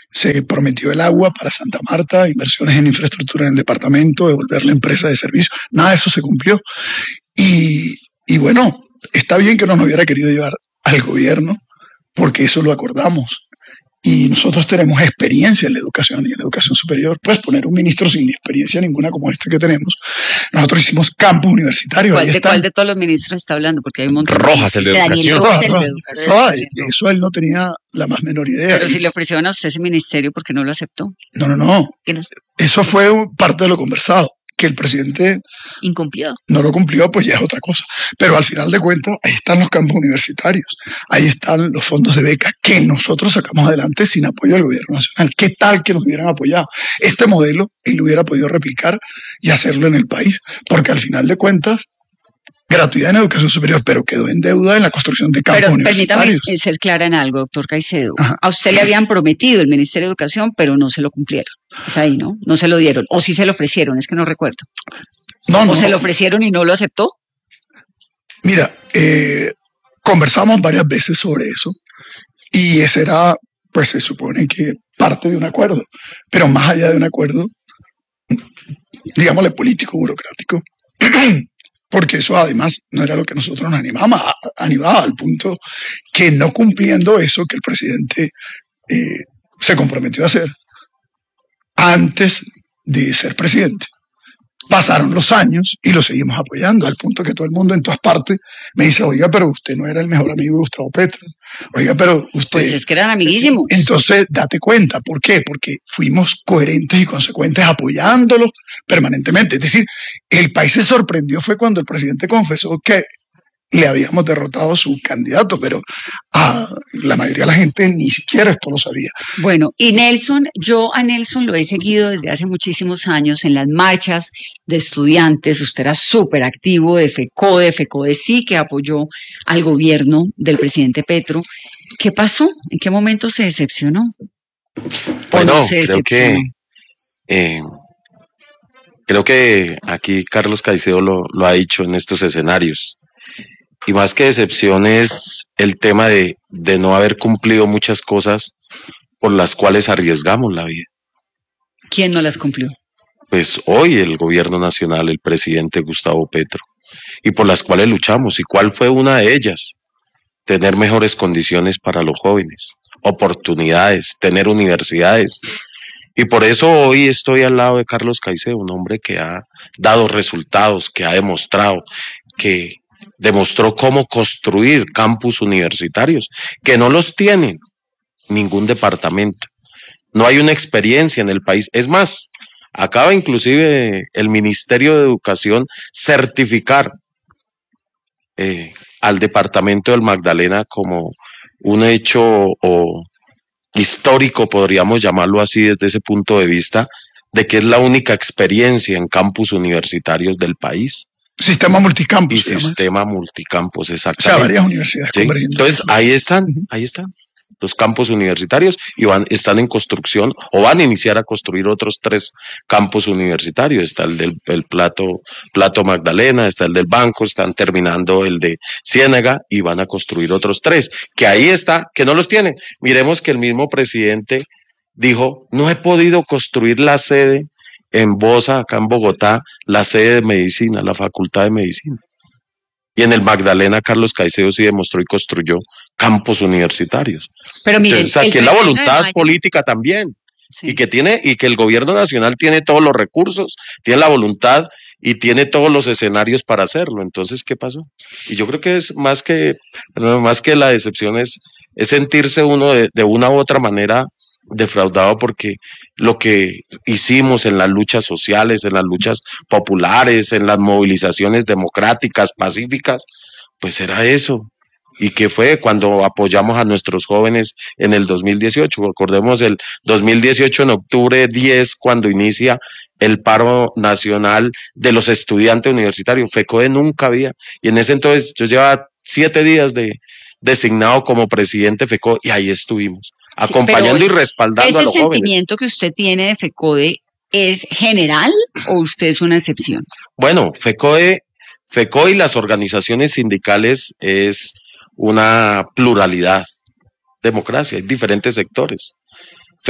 Se prometió el agua para Santa Marta, inversiones en infraestructura en el departamento, devolver la empresa de servicio. Nada de eso se cumplió. Y bueno, está bien que no nos hubiera querido llevar al gobierno, porque eso lo acordamos. Y nosotros tenemos experiencia en la educación y en la educación superior. Puedes poner un ministro sin experiencia ninguna como este que tenemos. Nosotros hicimos campus universitarios. ¿Cuál de todos los ministros está hablando? Porque hay un montón. Rojas, el de educación. Eso él no tenía la más menor idea. Pero si le ofrecieron a usted ese ministerio, ¿por qué no lo aceptó? No. Eso fue parte de lo conversado. Que el presidente incumplió. No lo cumplió, pues ya es otra cosa. Pero al final de cuentas, ahí están los campos universitarios, ahí están los fondos de beca que nosotros sacamos adelante sin apoyo del gobierno nacional. ¿Qué tal que nos hubieran apoyado? Este modelo él lo hubiera podido replicar y hacerlo en el país, porque al final de cuentas, gratuidad en educación superior, pero quedó en deuda en la construcción de campos universitarios. Permítame ser clara en algo, doctor Caicedo. Ajá. A usted le habían prometido el Ministerio de Educación, pero no se lo cumplieron. Es ahí, ¿no? No se lo dieron. O sí se lo ofrecieron, es que no recuerdo. No. Se lo ofrecieron y no lo aceptó. Mira, conversamos varias veces sobre eso y ese era, pues se supone que parte de un acuerdo, pero más allá de un acuerdo, digámosle político, burocrático, porque eso además no era lo que nosotros nos animaba al punto que no cumpliendo eso que el presidente se comprometió a hacer antes de ser presidente. Pasaron los años y lo seguimos apoyando, al punto que todo el mundo en todas partes me dice, oiga, pero usted no era el mejor amigo de Gustavo Petro. Oiga, pero usted... Pues es que eran amiguísimos. Entonces, date cuenta. ¿Por qué? Porque fuimos coherentes y consecuentes apoyándolos permanentemente. Es decir, el país se sorprendió fue cuando el presidente confesó que le habíamos derrotado a su candidato, pero la mayoría de la gente ni siquiera esto lo sabía. Bueno, y Nelson, yo a Nelson lo he seguido desde hace muchísimos años en las marchas de estudiantes. Usted era súper activo de FECODE sí, que apoyó al gobierno del presidente Petro. ¿Qué pasó? ¿En qué momento se decepcionó? Bueno, creo que aquí Carlos Caicedo lo ha dicho en estos escenarios. Y más que decepción es el tema de no haber cumplido muchas cosas por las cuales arriesgamos la vida. ¿Quién no las cumplió? Pues hoy el gobierno nacional, el presidente Gustavo Petro, y por las cuales luchamos. ¿Y cuál fue una de ellas? Tener mejores condiciones para los jóvenes, oportunidades, tener universidades. Y por eso hoy estoy al lado de Carlos Caicedo, un hombre que ha dado resultados, que ha demostrado, que demostró cómo construir campus universitarios, que no los tiene ningún departamento. No hay una experiencia en el país. Es más, acaba inclusive el Ministerio de Educación certificar al departamento del Magdalena como un hecho histórico, podríamos llamarlo así desde ese punto de vista, de que es la única experiencia en campus universitarios del país. Sistema multicampus. Y sistema multicampus, exactamente. O sea, varias universidades convergiendo. Entonces, ahí están los campus universitarios y están en construcción o van a iniciar a construir otros 3 campus universitarios. Está el del Plato Magdalena, está el del Banco, están terminando el de Ciénaga y van a construir otros 3, que ahí está, que no los tienen. Miremos que el mismo presidente dijo, no he podido construir la sede en Bosa, acá en Bogotá, la sede de medicina, la facultad de medicina. Y en el Magdalena, Carlos Caicedo sí demostró y construyó campus universitarios. Pero miren, entonces, aquí es la voluntad política también. Sí. Y que el gobierno nacional tiene todos los recursos, tiene la voluntad y tiene todos los escenarios para hacerlo. Entonces, ¿qué pasó? Y yo creo que es más que la decepción es sentirse uno de una u otra manera defraudado, porque lo que hicimos en las luchas sociales, en las luchas populares, en las movilizaciones democráticas, pacíficas, pues era eso. ¿Y qué fue cuando apoyamos a nuestros jóvenes en el 2018? Recordemos el 2018 en octubre 10, cuando inicia el paro nacional de los estudiantes universitarios. FECODE nunca había, y en ese entonces yo llevaba 7 días designado como presidente FECODE, y ahí estuvimos, acompañando y respaldando a los jóvenes. ¿Ese sentimiento que usted tiene de FECODE es general o usted es una excepción? Bueno, FECODE y las organizaciones sindicales es una pluralidad, democracia, hay diferentes sectores.